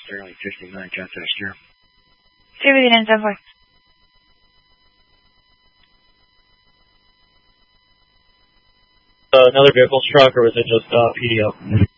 Sterling 59, contact steer. 25974. Another vehicle struck, or was it just PDO?